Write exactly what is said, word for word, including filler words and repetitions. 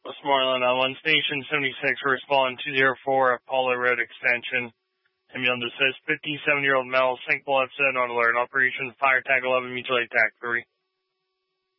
Westmoreland on one station, seventy-six, respond two zero four at Paula Road Extension. Ambulance says fifty-seven-year-old male, Saint Paul F Z on alert. Operation Fire Tag eleven, mutual aid tag three.